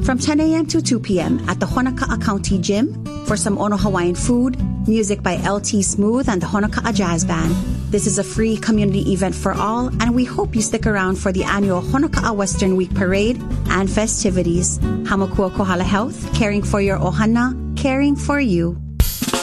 from 10 a.m. to 2 p.m. at the Honoka'a County Gym for some Ono Hawaiian food, music by LT Smooth and the Honoka'a Jazz Band. This is a free community event for all, and we hope you stick around for the annual Honoka'a Western Week Parade and festivities. Hamakua Kohala Health, caring for your ohana, caring for you.